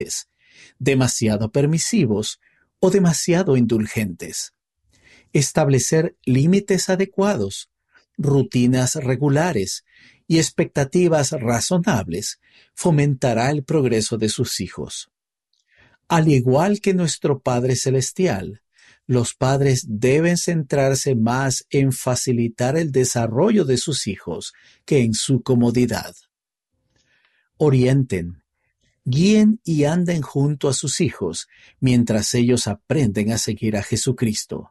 exigentes, demasiado permisivos o demasiado indulgentes. Establecer límites adecuados, rutinas regulares y expectativas razonables fomentará el progreso de sus hijos. Al igual que nuestro Padre Celestial, los padres deben centrarse más en facilitar el desarrollo de sus hijos que en su comodidad. Orienten, guíen y anden junto a sus hijos mientras ellos aprenden a seguir a Jesucristo.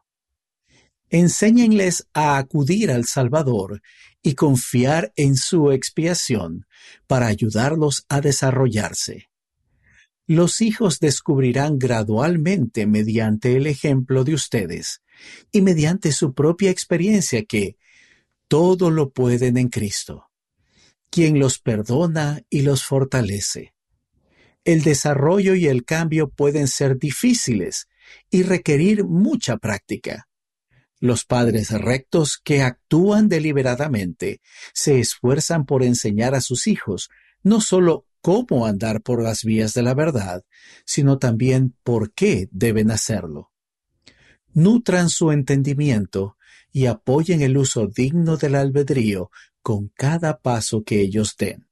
Enséñenles a acudir al Salvador y confiar en su expiación para ayudarlos a desarrollarse. Los hijos descubrirán gradualmente mediante el ejemplo de ustedes y mediante su propia experiencia que todo lo pueden en Cristo, quien los perdona y los fortalece. El desarrollo y el cambio pueden ser difíciles y requerir mucha práctica. Los padres rectos que actúan deliberadamente se esfuerzan por enseñar a sus hijos no solo cómo andar por las vías de la verdad, sino también por qué deben hacerlo. Nutran su entendimiento y apoyen el uso digno del albedrío con cada paso que ellos den.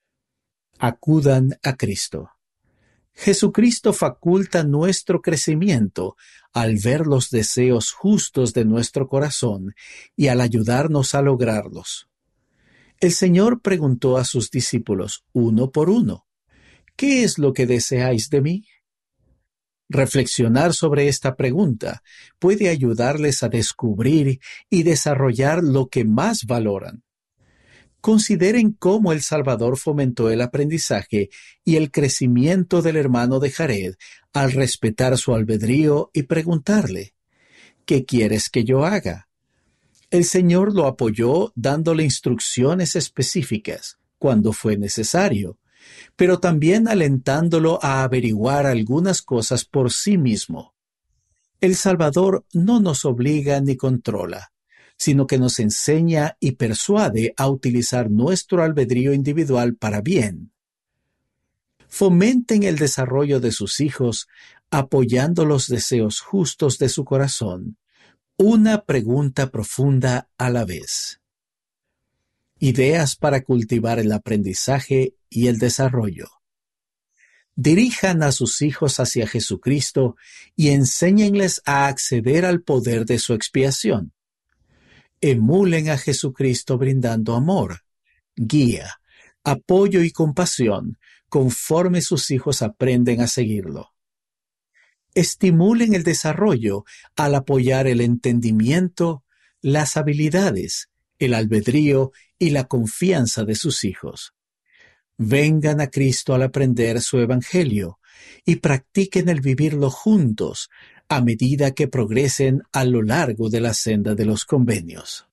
Acudan a Cristo. Jesucristo faculta nuestro crecimiento al ver los deseos justos de nuestro corazón y al ayudarnos a lograrlos. El Señor preguntó a sus discípulos uno por uno, ¿qué es lo que deseáis de mí? Reflexionar sobre esta pregunta puede ayudarles a descubrir y desarrollar lo que más valoran. Consideren cómo el Salvador fomentó el aprendizaje y el crecimiento del hermano de Jared al respetar su albedrío y preguntarle, ¿qué quieres que yo haga? El Señor lo apoyó dándole instrucciones específicas cuando fue necesario, pero también alentándolo a averiguar algunas cosas por sí mismo. El Salvador no nos obliga ni controla, sino que nos enseña y persuade a utilizar nuestro albedrío individual para bien. Fomenten el desarrollo de sus hijos apoyando los deseos justos de su corazón, una pregunta profunda a la vez. Ideas para cultivar el aprendizaje y el desarrollo. Dirijan a sus hijos hacia Jesucristo y enséñenles a acceder al poder de su expiación. Emulen a Jesucristo brindando amor, guía, apoyo y compasión conforme sus hijos aprenden a seguirlo. Estimulen el desarrollo al apoyar el entendimiento, las habilidades, el albedrío y la confianza de sus hijos. Vengan a Cristo al aprender su evangelio y practiquen el vivirlo juntos a medida que progresen a lo largo de la senda de los convenios.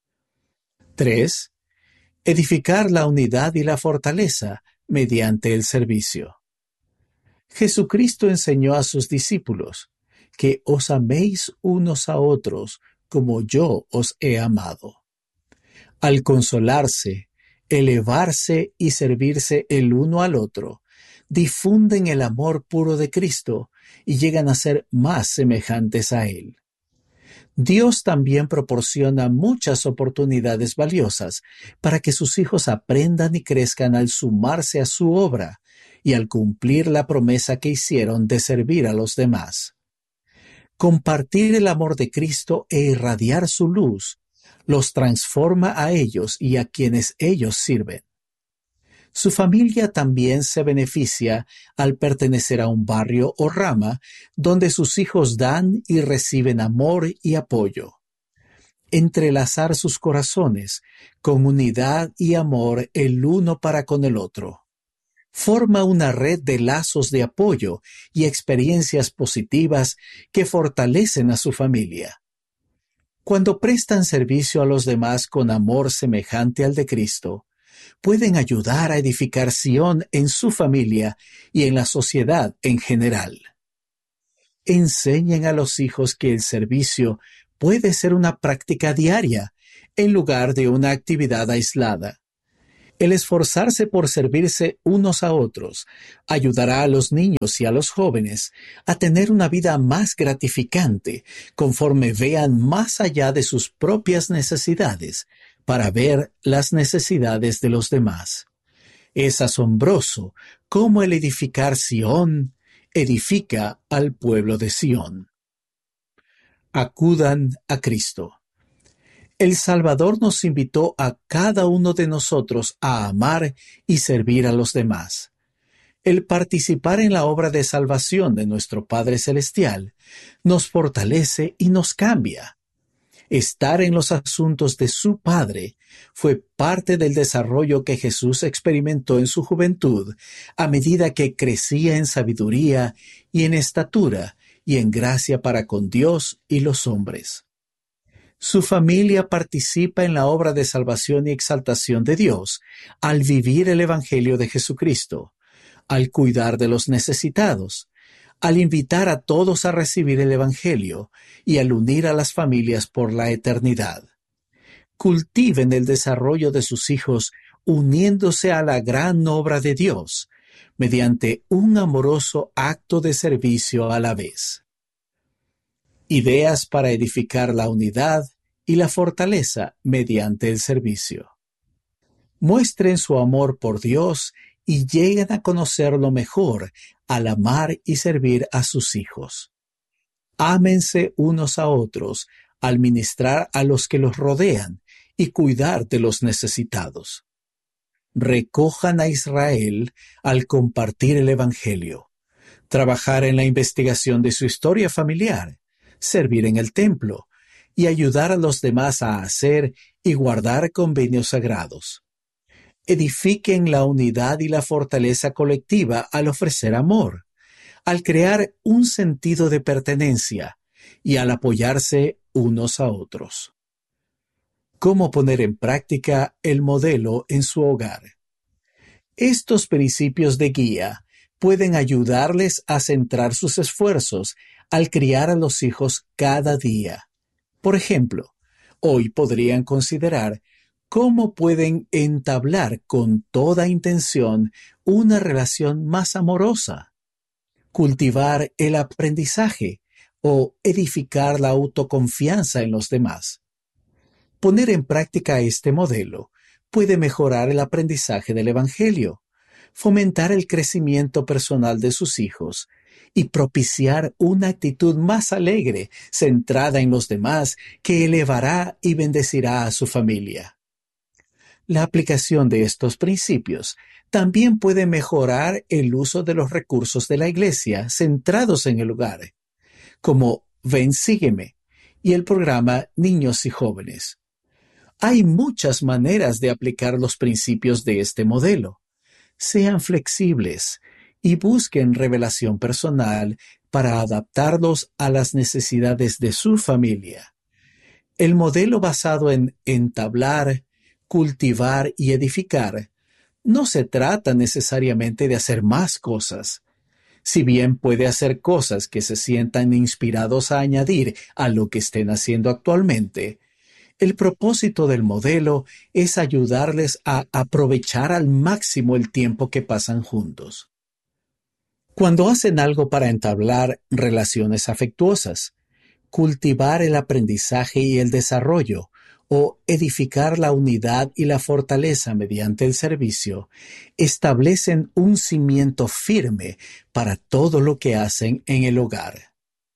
3. Edificar la unidad y la fortaleza mediante el servicio. Jesucristo enseñó a sus discípulos que os améis unos a otros como yo os he amado. Al consolarse, elevarse y servirse el uno al otro, difunden el amor puro de Cristo y llegan a ser más semejantes a Él. Dios también proporciona muchas oportunidades valiosas para que sus hijos aprendan y crezcan al sumarse a su obra y al cumplir la promesa que hicieron de servir a los demás. Compartir el amor de Cristo e irradiar su luz los transforma a ellos y a quienes ellos sirven. Su familia también se beneficia al pertenecer a un barrio o rama donde sus hijos dan y reciben amor y apoyo. Entrelazar sus corazones con unidad y amor el uno para con el otro. Forma una red de lazos de apoyo y experiencias positivas que fortalecen a su familia. Cuando prestan servicio a los demás con amor semejante al de Cristo, pueden ayudar a edificar Sion en su familia y en la sociedad en general. Enseñen a los hijos que el servicio puede ser una práctica diaria en lugar de una actividad aislada. El esforzarse por servirse unos a otros ayudará a los niños y a los jóvenes a tener una vida más gratificante conforme vean más allá de sus propias necesidades para ver las necesidades de los demás. Es asombroso cómo el edificar Sión edifica al pueblo de Sión. Acudan a Cristo. El Salvador nos invitó a cada uno de nosotros a amar y servir a los demás. El participar en la obra de salvación de nuestro Padre Celestial nos fortalece y nos cambia. Estar en los asuntos de su Padre fue parte del desarrollo que Jesús experimentó en su juventud a medida que crecía en sabiduría y en estatura y en gracia para con Dios y los hombres. Su familia participa en la obra de salvación y exaltación de Dios al vivir el Evangelio de Jesucristo, al cuidar de los necesitados, al invitar a todos a recibir el Evangelio y al unir a las familias por la eternidad. Cultiven el desarrollo de sus hijos uniéndose a la gran obra de Dios mediante un amoroso acto de servicio a la vez. Ideas para edificar la unidad y la fortaleza mediante el servicio. Muestren su amor por Dios y lleguen a conocerlo mejor al amar y servir a sus hijos. Ámense unos a otros al ministrar a los que los rodean y cuidar de los necesitados. Recojan a Israel al compartir el Evangelio, trabajar en la investigación de su historia familiar, servir en el templo y ayudar a los demás a hacer y guardar convenios sagrados. Edifiquen la unidad y la fortaleza colectiva al ofrecer amor, al crear un sentido de pertenencia y al apoyarse unos a otros. ¿Cómo poner en práctica el modelo en su hogar? Estos principios de guía pueden ayudarles a centrar sus esfuerzos al criar a los hijos cada día. Por ejemplo, hoy podrían considerar cómo pueden entablar con toda intención una relación más amorosa, cultivar el aprendizaje o edificar la autoconfianza en los demás. Poner en práctica este modelo puede mejorar el aprendizaje del Evangelio, fomentar el crecimiento personal de sus hijos y propiciar una actitud más alegre, centrada en los demás, que elevará y bendecirá a su familia. La aplicación de estos principios también puede mejorar el uso de los recursos de la Iglesia centrados en el hogar, como Ven, Sígueme y el programa Niños y Jóvenes. Hay muchas maneras de aplicar los principios de este modelo. Sean flexibles y busquen revelación personal para adaptarlos a las necesidades de su familia. El modelo basado en entablar, cultivar y edificar no se trata necesariamente de hacer más cosas. Si bien puede hacer cosas que se sientan inspirados a añadir a lo que estén haciendo actualmente, el propósito del modelo es ayudarles a aprovechar al máximo el tiempo que pasan juntos. Cuando hacen algo para entablar relaciones afectuosas, cultivar el aprendizaje y el desarrollo, o edificar la unidad y la fortaleza mediante el servicio, establecen un cimiento firme para todo lo que hacen en el hogar.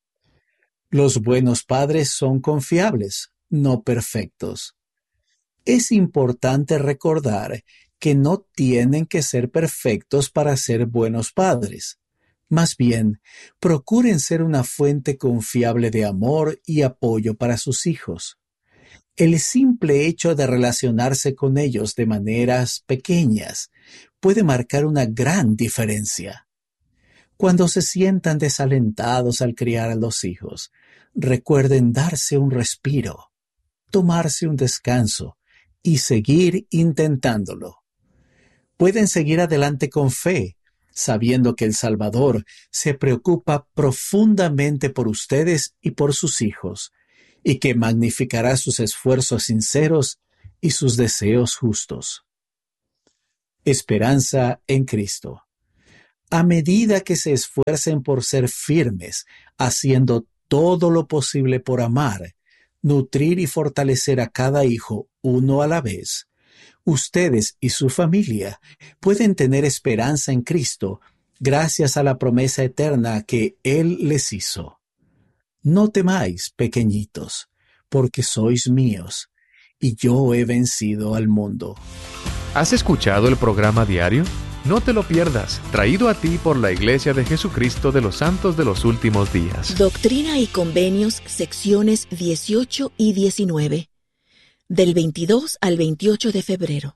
Los buenos padres son confiables, no perfectos. Es importante recordar que no tienen que ser perfectos para ser buenos padres. Más bien, procuren ser una fuente confiable de amor y apoyo para sus hijos. El simple hecho de relacionarse con ellos de maneras pequeñas puede marcar una gran diferencia. Cuando se sientan desalentados al criar a los hijos, recuerden darse un respiro, tomarse un descanso y seguir intentándolo. Pueden seguir adelante con fe, sabiendo que el Salvador se preocupa profundamente por ustedes y por sus hijos, y que magnificará sus esfuerzos sinceros y sus deseos justos. Esperanza en Cristo. A medida que se esfuercen por ser firmes, haciendo todo lo posible por amar, nutrir y fortalecer a cada hijo uno a la vez, ustedes y su familia pueden tener esperanza en Cristo gracias a la promesa eterna que Él les hizo. No temáis, pequeñitos, porque sois míos, y yo he vencido al mundo. ¿Has escuchado el programa diario? No te lo pierdas, traído a ti por la Iglesia de Jesucristo de los Santos de los Últimos Días. Doctrina y Convenios, secciones 18 y 19, del 22 al 28 de febrero.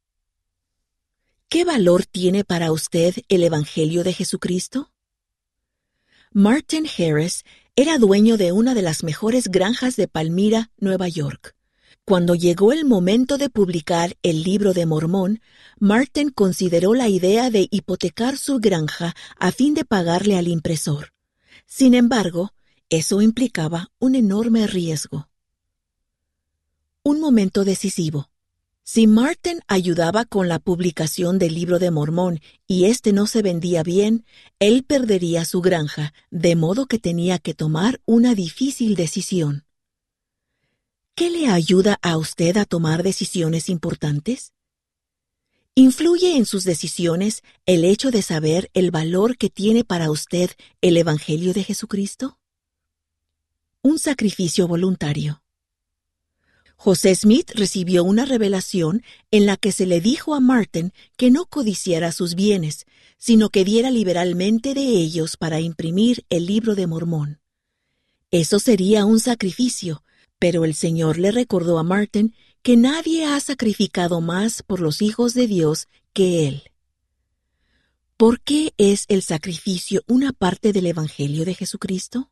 ¿Qué valor tiene para usted el Evangelio de Jesucristo? Martin Harris era dueño de una de las mejores granjas de Palmyra, Nueva York. Cuando llegó el momento de publicar el Libro de Mormón, Martin consideró la idea de hipotecar su granja a fin de pagarle al impresor. Sin embargo, eso implicaba un enorme riesgo. Un momento decisivo. Si Martin ayudaba con la publicación del Libro de Mormón y este no se vendía bien, él perdería su granja, de modo que tenía que tomar una difícil decisión. ¿Qué le ayuda a usted a tomar decisiones importantes? ¿Influye en sus decisiones el hecho de saber el valor que tiene para usted el Evangelio de Jesucristo? Un sacrificio voluntario. José Smith recibió una revelación en la que se le dijo a Martin que no codiciara sus bienes, sino que diera liberalmente de ellos para imprimir el Libro de Mormón. Eso sería un sacrificio, pero el Señor le recordó a Martin que nadie ha sacrificado más por los hijos de Dios que él. ¿Por qué es el sacrificio una parte del Evangelio de Jesucristo?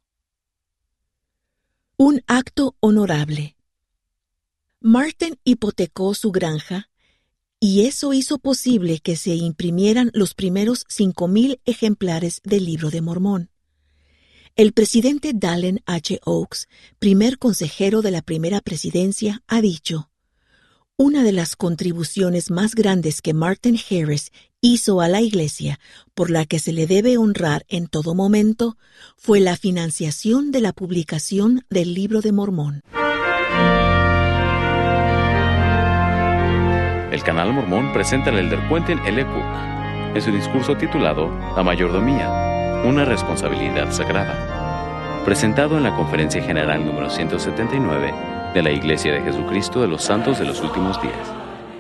Un acto honorable. Martin hipotecó su granja y eso hizo posible que se imprimieran los primeros 5,000 ejemplares del Libro de Mormón. El presidente Dallin H. Oaks, primer consejero de la primera presidencia, ha dicho: una de las contribuciones más grandes que Martin Harris hizo a la Iglesia, por la que se le debe honrar en todo momento, fue la financiación de la publicación del Libro de Mormón. El Canal Mormón presenta al elder Quentin L. Cook en su discurso titulado La mayordomía, una responsabilidad sagrada, presentado en la Conferencia General número 179 de la Iglesia de Jesucristo de los Santos de los Últimos Días.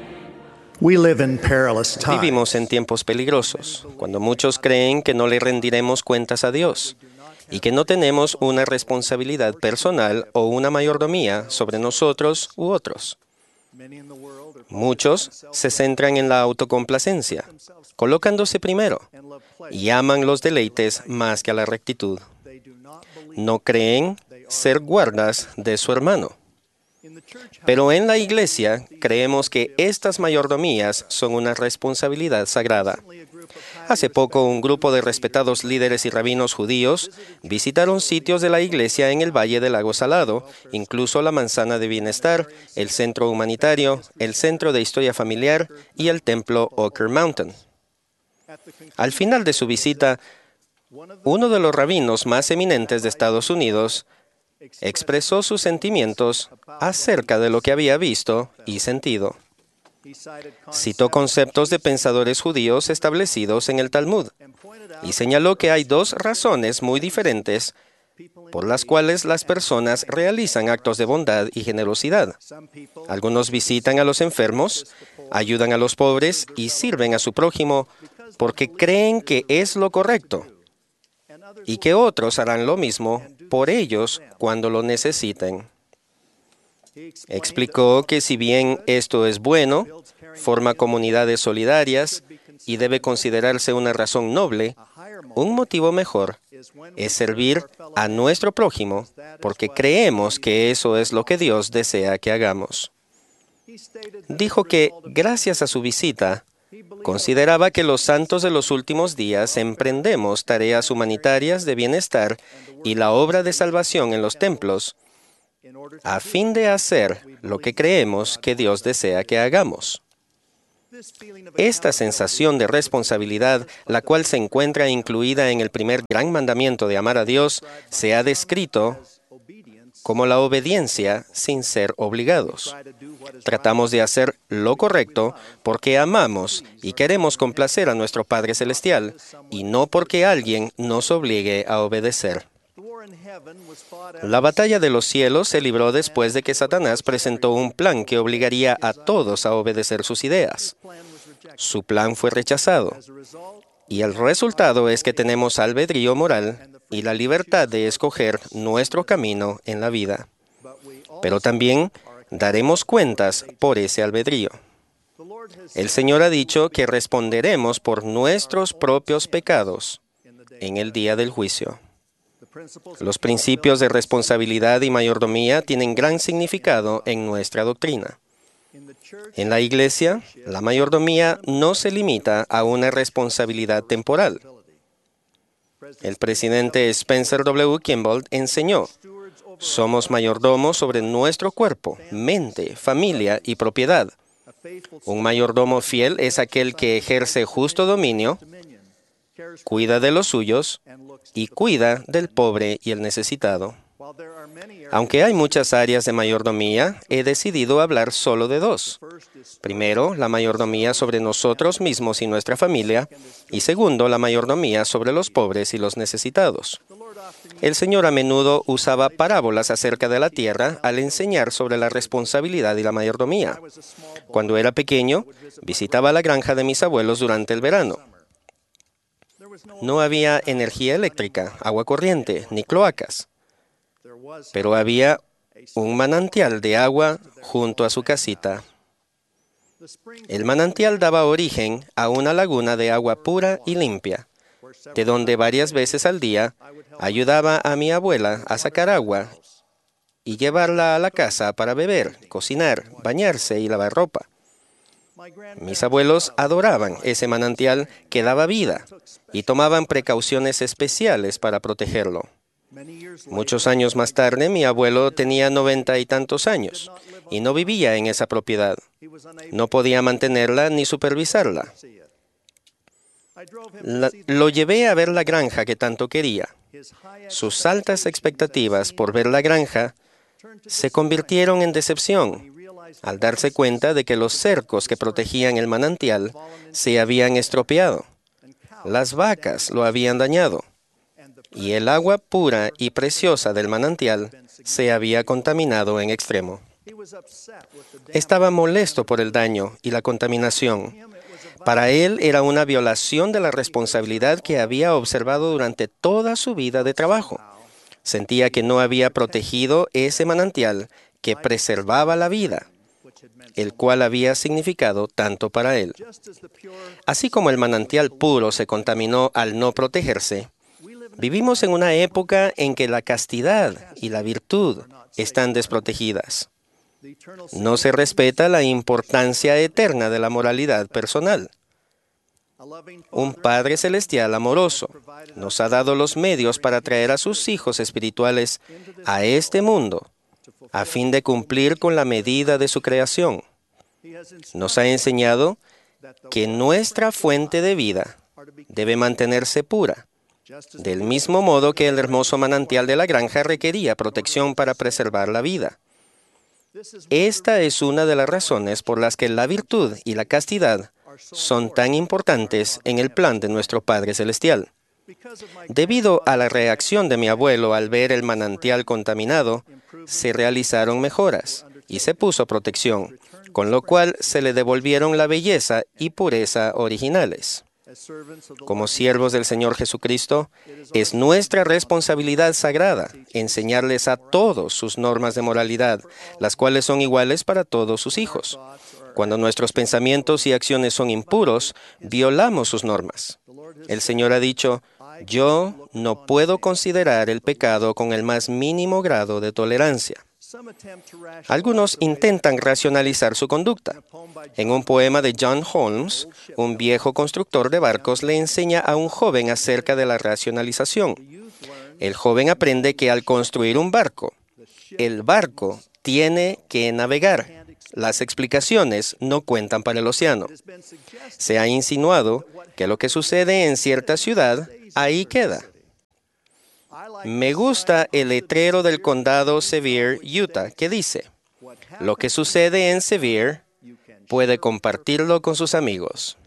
Vivimos en tiempos peligrosos, cuando muchos creen que no le rendiremos cuentas a Dios y que no tenemos una responsabilidad personal o una mayordomía sobre nosotros u otros. Muchos se centran en la autocomplacencia, colocándose primero, y aman los deleites más que a la rectitud. No creen ser guardas de su hermano. Pero en la Iglesia creemos que estas mayordomías son una responsabilidad sagrada. Hace poco, un grupo de respetados líderes y rabinos judíos visitaron sitios de la Iglesia en el Valle del Lago Salado, incluso la Manzana de Bienestar, el Centro Humanitario, el Centro de Historia Familiar y el Templo Ocker Mountain. Al final de su visita, uno de los rabinos más eminentes de Estados Unidos expresó sus sentimientos acerca de lo que había visto y sentido. Citó conceptos de pensadores judíos establecidos en el Talmud y señaló que hay dos razones muy diferentes por las cuales las personas realizan actos de bondad y generosidad. Algunos visitan a los enfermos, ayudan a los pobres y sirven a su prójimo porque creen que es lo correcto, y que otros harán lo mismo por ellos cuando lo necesiten. Explicó que si bien esto es bueno, forma comunidades solidarias y debe considerarse una razón noble, un motivo mejor es servir a nuestro prójimo porque creemos que eso es lo que Dios desea que hagamos. Dijo que, gracias a su visita, consideraba que los santos de los últimos días emprendemos tareas humanitarias de bienestar y la obra de salvación en los templos a fin de hacer lo que creemos que Dios desea que hagamos. Esta sensación de responsabilidad, la cual se encuentra incluida en el primer gran mandamiento de amar a Dios, se ha descrito como la obediencia sin ser obligados. Tratamos de hacer lo correcto porque amamos y queremos complacer a nuestro Padre Celestial y no porque alguien nos obligue a obedecer. La batalla de los cielos se libró después de que Satanás presentó un plan que obligaría a todos a obedecer sus ideas. Su plan fue rechazado, y el resultado es que tenemos albedrío moral y la libertad de escoger nuestro camino en la vida. Pero también daremos cuentas por ese albedrío. El Señor ha dicho que responderemos por nuestros propios pecados en el día del juicio. Los principios de responsabilidad y mayordomía tienen gran significado en nuestra doctrina. En la Iglesia, la mayordomía no se limita a una responsabilidad temporal. El presidente Spencer W. Kimball enseñó: somos mayordomos sobre nuestro cuerpo, mente, familia y propiedad. Un mayordomo fiel es aquel que ejerce justo dominio, cuida de los suyos y cuida del pobre y el necesitado. Aunque hay muchas áreas de mayordomía, he decidido hablar solo de dos. Primero, la mayordomía sobre nosotros mismos y nuestra familia, y segundo, la mayordomía sobre los pobres y los necesitados. El Señor a menudo usaba parábolas acerca de la tierra al enseñar sobre la responsabilidad y la mayordomía. Cuando era pequeño, visitaba la granja de mis abuelos durante el verano. No había energía eléctrica, agua corriente, ni cloacas. Pero había un manantial de agua junto a su casita. El manantial daba origen a una laguna de agua pura y limpia, de donde varias veces al día ayudaba a mi abuela a sacar agua y llevarla a la casa para beber, cocinar, bañarse y lavar ropa. Mis abuelos adoraban ese manantial que daba vida y tomaban precauciones especiales para protegerlo. Muchos años más tarde, mi abuelo tenía 90 y tantos años y no vivía en esa propiedad. No podía mantenerla ni supervisarla. Lo llevé a ver la granja que tanto quería. Sus altas expectativas por ver la granja se convirtieron en decepción al darse cuenta de que los cercos que protegían el manantial se habían estropeado. Las vacas lo habían dañado y el agua pura y preciosa del manantial se había contaminado en extremo. Estaba molesto por el daño y la contaminación. Para él era una violación de la responsabilidad que había observado durante toda su vida de trabajo. Sentía que no había protegido ese manantial que preservaba la vida, el cual había significado tanto para él. Así como el manantial puro se contaminó al no protegerse, vivimos en una época en que la castidad y la virtud están desprotegidas. No se respeta la importancia eterna de la moralidad personal. Un Padre Celestial amoroso nos ha dado los medios para traer a sus hijos espirituales a este mundo, a fin de cumplir con la medida de su creación. Nos ha enseñado que nuestra fuente de vida debe mantenerse pura, del mismo modo que el hermoso manantial de la granja requería protección para preservar la vida. Esta es una de las razones por las que la virtud y la castidad son tan importantes en el plan de nuestro Padre Celestial. Debido a la reacción de mi abuelo al ver el manantial contaminado, se realizaron mejoras y se puso protección, con lo cual se le devolvieron la belleza y pureza originales. Como siervos del Señor Jesucristo, es nuestra responsabilidad sagrada enseñarles a todos sus normas de moralidad, las cuales son iguales para todos sus hijos. Cuando nuestros pensamientos y acciones son impuros, violamos sus normas. El Señor ha dicho: yo no puedo considerar el pecado con el más mínimo grado de tolerancia. Algunos intentan racionalizar su conducta. En un poema de John Holmes, un viejo constructor de barcos le enseña a un joven acerca de la racionalización. El joven aprende que al construir un barco, el barco tiene que navegar. Las explicaciones no cuentan para el océano. Se ha insinuado que lo que sucede en cierta ciudad, ahí queda. Me gusta el letrero del condado Sevier, Utah, que dice: lo que sucede en Sevier, puede compartirlo con sus amigos.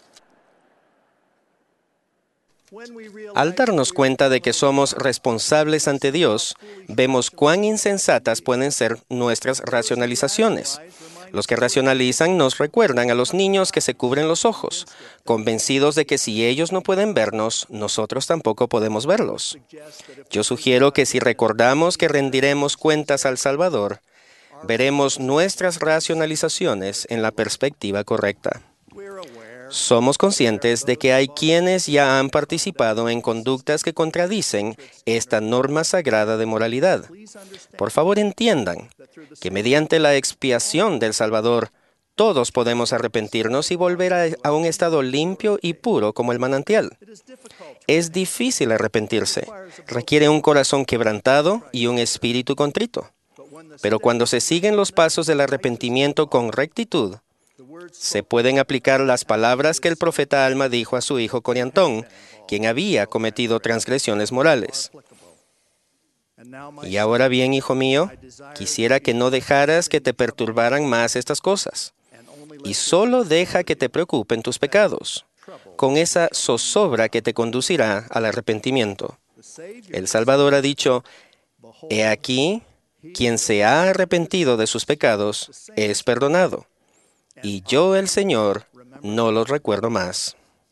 Al darnos cuenta de que somos responsables ante Dios, vemos cuán insensatas pueden ser nuestras racionalizaciones. Los que racionalizan nos recuerdan a los niños que se cubren los ojos, convencidos de que si ellos no pueden vernos, nosotros tampoco podemos verlos. Yo sugiero que si recordamos que rendiremos cuentas al Salvador, veremos nuestras racionalizaciones en la perspectiva correcta. Somos conscientes de que hay quienes ya han participado en conductas que contradicen esta norma sagrada de moralidad. Por favor, entiendan que mediante la expiación del Salvador, todos podemos arrepentirnos y volver a un estado limpio y puro como el manantial. Es difícil arrepentirse. Requiere un corazón quebrantado y un espíritu contrito. Pero cuando se siguen los pasos del arrepentimiento con rectitud, se pueden aplicar las palabras que el profeta Alma dijo a su hijo Coriantón, quien había cometido transgresiones morales. Y ahora bien, hijo mío, quisiera que no dejaras que te perturbaran más estas cosas, y solo deja que te preocupen tus pecados, con esa zozobra que te conducirá al arrepentimiento. El Salvador ha dicho: he aquí, quien se ha arrepentido de sus pecados es perdonado. Y yo, el Señor, no los recuerdo más.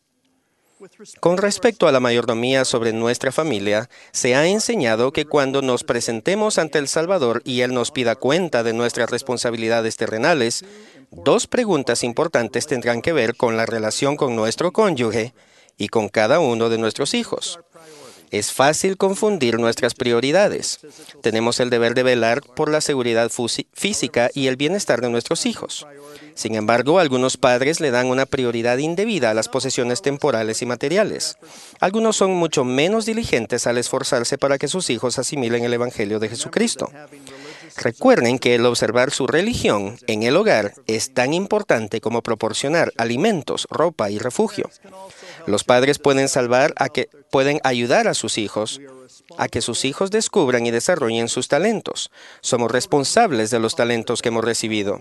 Con respecto a la mayordomía sobre nuestra familia, se ha enseñado que cuando nos presentemos ante el Salvador y Él nos pida cuenta de nuestras responsabilidades terrenales, dos preguntas importantes tendrán que ver con la relación con nuestro cónyuge y con cada uno de nuestros hijos. Es fácil confundir nuestras prioridades. Tenemos el deber de velar por la seguridad física y el bienestar de nuestros hijos. Sin embargo, algunos padres le dan una prioridad indebida a las posesiones temporales y materiales. Algunos son mucho menos diligentes al esforzarse para que sus hijos asimilen el Evangelio de Jesucristo. Recuerden que el observar su religión en el hogar es tan importante como proporcionar alimentos, ropa y refugio. Los padres pueden ayudar a sus hijos a que sus hijos descubran y desarrollen sus talentos. Somos responsables de los talentos que hemos recibido.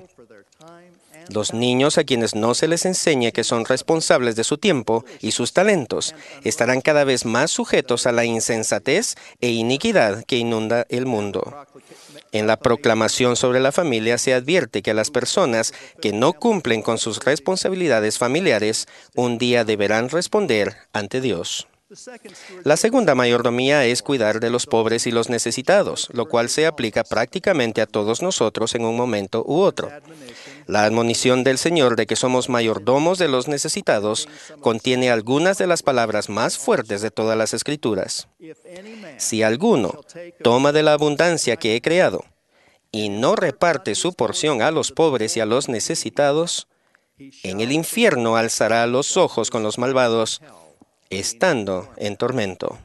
Los niños a quienes no se les enseñe que son responsables de su tiempo y sus talentos estarán cada vez más sujetos a la insensatez e iniquidad que inunda el mundo. En la proclamación sobre la familia se advierte que las personas que no cumplen con sus responsabilidades familiares un día deberán responder ante Dios. La segunda mayordomía es cuidar de los pobres y los necesitados, lo cual se aplica prácticamente a todos nosotros en un momento u otro. La admonición del Señor de que somos mayordomos de los necesitados contiene algunas de las palabras más fuertes de todas las Escrituras. Si alguno toma de la abundancia que he creado y no reparte su porción a los pobres y a los necesitados, en el infierno alzará los ojos con los malvados, estando en tormento.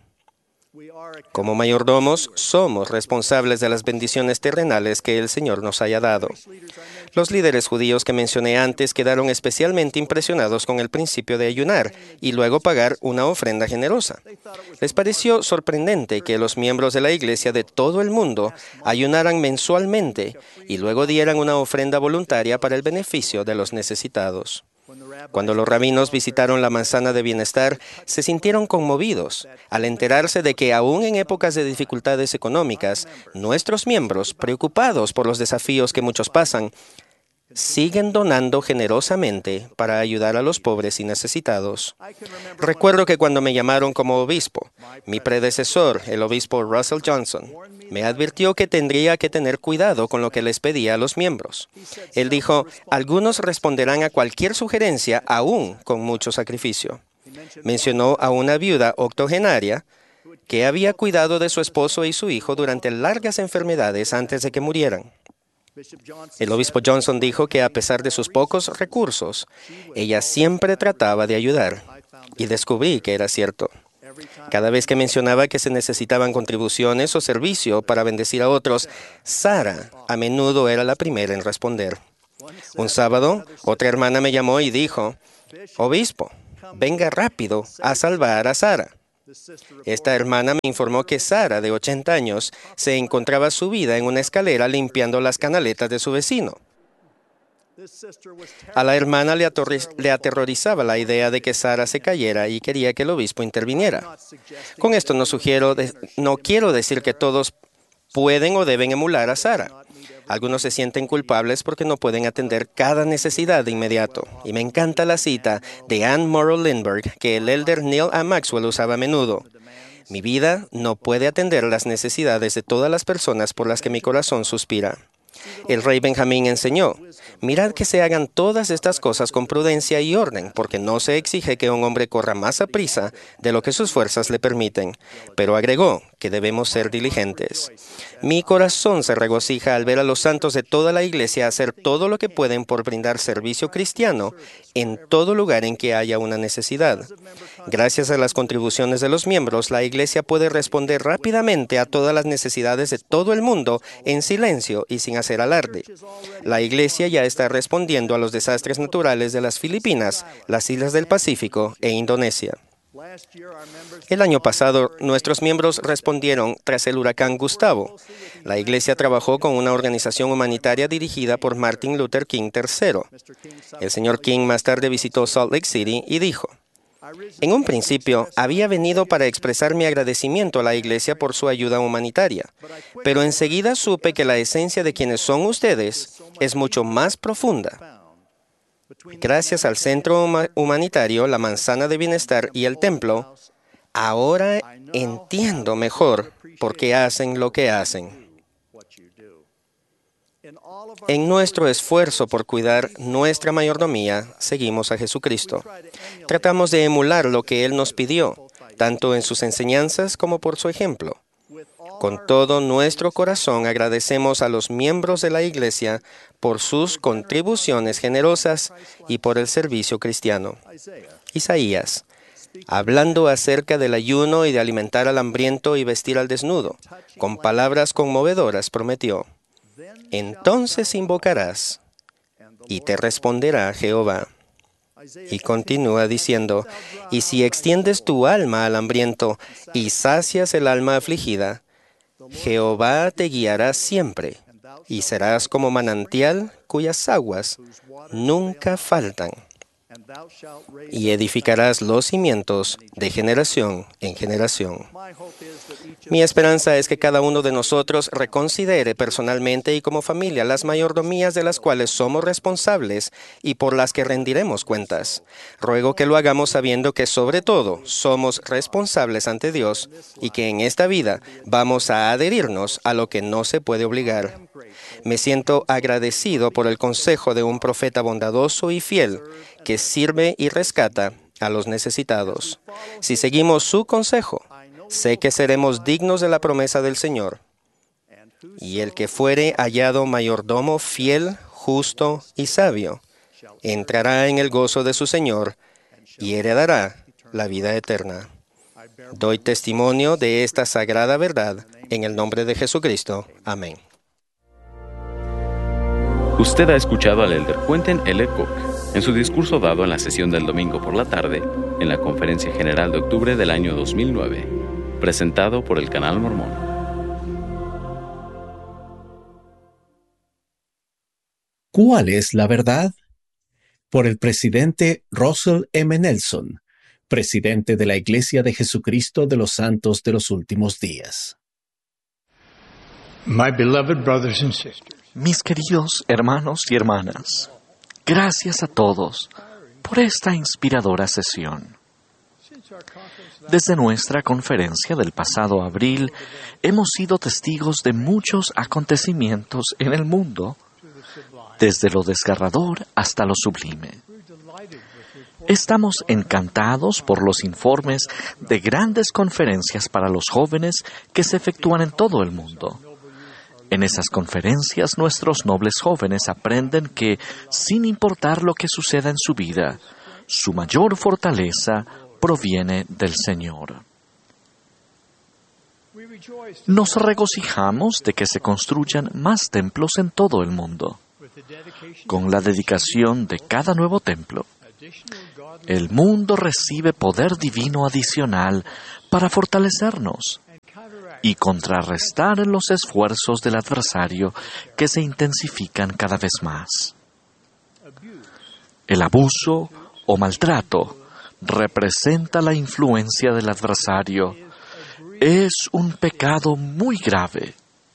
Como mayordomos, somos responsables de las bendiciones terrenales que el Señor nos haya dado. Los líderes judíos que mencioné antes quedaron especialmente impresionados con el principio de ayunar y luego pagar una ofrenda generosa. Les pareció sorprendente que los miembros de la iglesia de todo el mundo ayunaran mensualmente y luego dieran una ofrenda voluntaria para el beneficio de los necesitados. Cuando los rabinos visitaron la manzana de bienestar, se sintieron conmovidos al enterarse de que aún en épocas de dificultades económicas, nuestros miembros, preocupados por los desafíos que muchos pasan, siguen donando generosamente para ayudar a los pobres y necesitados. Recuerdo que cuando me llamaron como obispo, mi predecesor, el obispo Russell Johnson, me advirtió que tendría que tener cuidado con lo que les pedía a los miembros. Él dijo: algunos responderán a cualquier sugerencia, aún con mucho sacrificio. Mencionó a una viuda octogenaria que había cuidado de su esposo y su hijo durante largas enfermedades antes de que murieran. El obispo Johnson dijo que a pesar de sus pocos recursos, ella siempre trataba de ayudar, y descubrí que era cierto. Cada vez que mencionaba que se necesitaban contribuciones o servicio para bendecir a otros, Sara a menudo era la primera en responder. Un sábado, otra hermana me llamó y dijo, «Obispo, venga rápido a salvar a Sara». Esta hermana me informó que Sara, de 80 años, se encontraba subida en una escalera limpiando las canaletas de su vecino. A la hermana le aterrorizaba la idea de que Sara se cayera y quería que el obispo interviniera. Con esto no quiero decir que todos pueden o deben emular a Sara. Algunos se sienten culpables porque no pueden atender cada necesidad de inmediato. Y me encanta la cita de Anne Morrow Lindbergh que el elder Neil A. Maxwell usaba a menudo. Mi vida no puede atender las necesidades de todas las personas por las que mi corazón suspira. El rey Benjamín enseñó, mirad que se hagan todas estas cosas con prudencia y orden, porque no se exige que un hombre corra más aprisa de lo que sus fuerzas le permiten. Pero agregó que debemos ser diligentes. Mi corazón se regocija al ver a los santos de toda la iglesia hacer todo lo que pueden por brindar servicio cristiano en todo lugar en que haya una necesidad. Gracias a las contribuciones de los miembros, la iglesia puede responder rápidamente a todas las necesidades de todo el mundo en silencio y sin hacer alarde. La iglesia ya está respondiendo a los desastres naturales de las Filipinas, las islas del Pacífico e Indonesia. El año pasado, nuestros miembros respondieron tras el huracán Gustavo. La iglesia trabajó con una organización humanitaria dirigida por Martin Luther King III. El señor King más tarde visitó Salt Lake City y dijo, en un principio, había venido para expresar mi agradecimiento a la iglesia por su ayuda humanitaria, pero enseguida supe que la esencia de quienes son ustedes es mucho más profunda. Gracias al Centro Humanitario, la Manzana de Bienestar y el Templo, ahora entiendo mejor por qué hacen lo que hacen. En nuestro esfuerzo por cuidar nuestra mayordomía, seguimos a Jesucristo. Tratamos de emular lo que Él nos pidió, tanto en sus enseñanzas como por su ejemplo. Con todo nuestro corazón agradecemos a los miembros de la Iglesia por sus contribuciones generosas y por el servicio cristiano. Isaías, hablando acerca del ayuno y de alimentar al hambriento y vestir al desnudo, con palabras conmovedoras prometió, entonces invocarás y te responderá Jehová. Y continúa diciendo, y si extiendes tu alma al hambriento y sacias el alma afligida, Jehová te guiará siempre, y serás como manantial cuyas aguas nunca faltan, y edificarás los cimientos de generación en generación. Mi esperanza es que cada uno de nosotros reconsidere personalmente y como familia las mayordomías de las cuales somos responsables y por las que rendiremos cuentas. Ruego que lo hagamos sabiendo que sobre todo somos responsables ante Dios y que en esta vida vamos a adherirnos a lo que no se puede obligar. Me siento agradecido por el consejo de un profeta bondadoso y fiel que sirve y rescata a los necesitados. Si seguimos su consejo, sé que seremos dignos de la promesa del Señor. Y el que fuere hallado mayordomo fiel, justo y sabio, entrará en el gozo de su Señor y heredará la vida eterna. Doy testimonio de esta sagrada verdad en el nombre de Jesucristo. Amén. Usted ha escuchado al elder Quentin L. Cook en su discurso dado en la sesión del domingo por la tarde en la Conferencia General de octubre del año 2009, presentado por el Canal Mormón. ¿Cuál es la verdad? Por el presidente Russell M. Nelson, presidente de la Iglesia de Jesucristo de los Santos de los Últimos Días. My beloved brothers and sisters. Mis queridos hermanos y hermanas, gracias a todos por esta inspiradora sesión. Desde nuestra conferencia del pasado abril, hemos sido testigos de muchos acontecimientos en el mundo, desde lo desgarrador hasta lo sublime. Estamos encantados por los informes de grandes conferencias para los jóvenes que se efectúan en todo el mundo. En esas conferencias, nuestros nobles jóvenes aprenden que, sin importar lo que suceda en su vida, su mayor fortaleza proviene del Señor. Nos regocijamos de que se construyan más templos en todo el mundo. Con la dedicación de cada nuevo templo, el mundo recibe poder divino adicional para fortalecernos y contrarrestar los esfuerzos del adversario que se intensifican cada vez más. El abuso o maltrato representa la influencia del adversario. Es un pecado muy grave.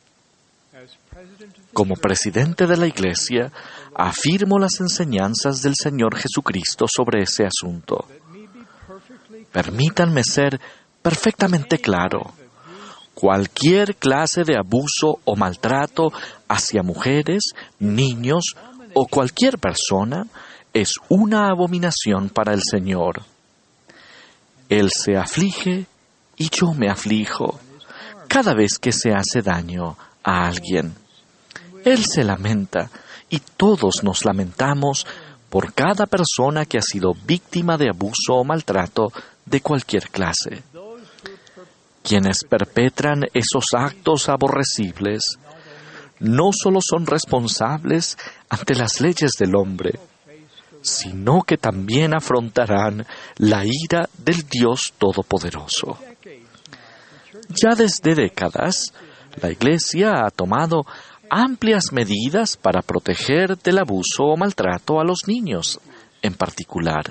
Como presidente de la Iglesia, afirmo las enseñanzas del Señor Jesucristo sobre ese asunto. Permítanme ser perfectamente claro. Cualquier clase de abuso o maltrato hacia mujeres, niños o cualquier persona es una abominación para el Señor. Él se aflige y yo me aflijo cada vez que se hace daño a alguien. Él se lamenta y todos nos lamentamos por cada persona que ha sido víctima de abuso o maltrato de cualquier clase. Quienes perpetran esos actos aborrecibles no solo son responsables ante las leyes del hombre, sino que también afrontarán la ira del Dios Todopoderoso. Ya desde décadas, la Iglesia ha tomado amplias medidas para proteger del abuso o maltrato a los niños en particular.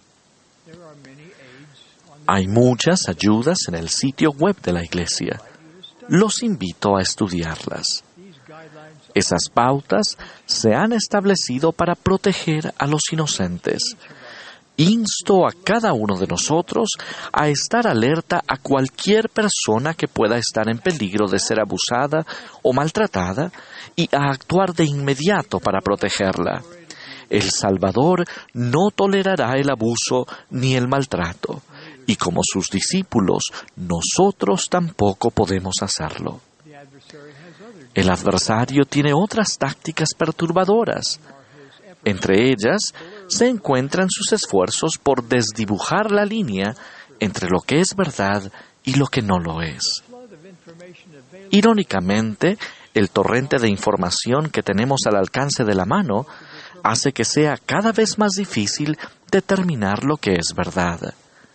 Hay muchas ayudas en el sitio web de la Iglesia. Los invito a estudiarlas. Esas pautas se han establecido para proteger a los inocentes. Insto a cada uno de nosotros a estar alerta a cualquier persona que pueda estar en peligro de ser abusada o maltratada y a actuar de inmediato para protegerla. El Salvador no tolerará el abuso ni el maltrato, y como sus discípulos, nosotros tampoco podemos hacerlo. El adversario tiene otras tácticas perturbadoras. Entre ellas, se encuentran sus esfuerzos por desdibujar la línea entre lo que es verdad y lo que no lo es. Irónicamente, el torrente de información que tenemos al alcance de la mano hace que sea cada vez más difícil determinar lo que es verdad.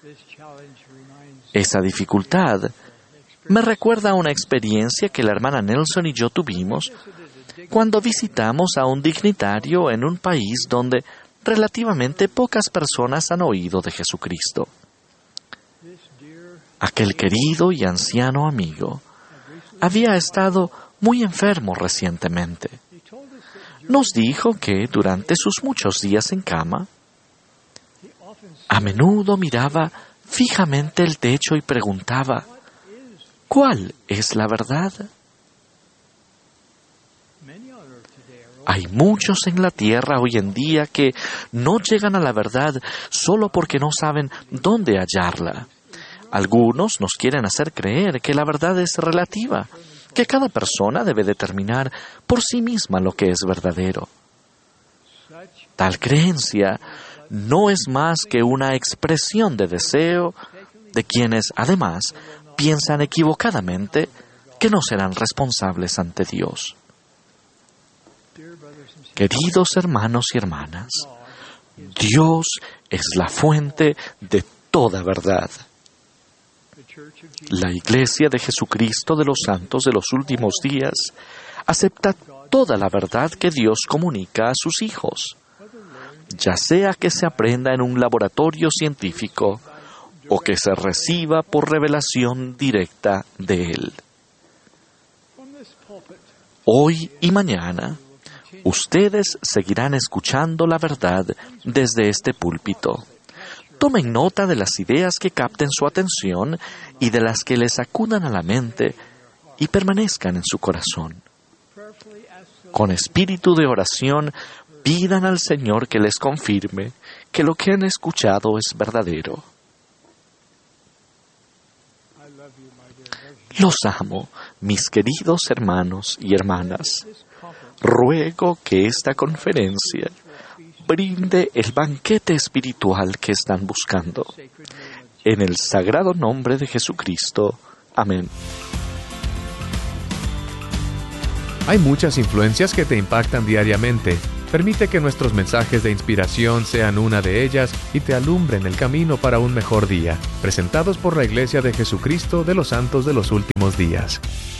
Esa dificultad me recuerda a una experiencia que la hermana Nelson y yo tuvimos cuando visitamos a un dignatario en un país donde relativamente pocas personas han oído de Jesucristo. Aquel querido y anciano amigo había estado muy enfermo recientemente. Nos dijo que durante sus muchos días en cama, a menudo miraba fijamente el techo y preguntaba, ¿cuál es la verdad? Hay muchos en la tierra hoy en día que no llegan a la verdad solo porque no saben dónde hallarla. Algunos nos quieren hacer creer que la verdad es relativa, que cada persona debe determinar por sí misma lo que es verdadero. Tal creencia no es más que una expresión de deseo de quienes, además, piensan equivocadamente que no serán responsables ante Dios. Queridos hermanos y hermanas, Dios es la fuente de toda verdad. La Iglesia de Jesucristo de los Santos de los Últimos Días acepta toda la verdad que Dios comunica a sus hijos, ya sea que se aprenda en un laboratorio científico o que se reciba por revelación directa de Él. Hoy y mañana, ustedes seguirán escuchando la verdad desde este púlpito. Tomen nota de las ideas que capten su atención y de las que les acudan a la mente y permanezcan en su corazón. Con espíritu de oración, pidan al Señor que les confirme que lo que han escuchado es verdadero. Los amo, mis queridos hermanos y hermanas. Ruego que esta conferencia brinde el banquete espiritual que están buscando. En el sagrado nombre de Jesucristo. Amén. Hay muchas influencias que te impactan diariamente. Permite que nuestros mensajes de inspiración sean una de ellas y te alumbren el camino para un mejor día. Presentados por la Iglesia de Jesucristo de los Santos de los Últimos Días.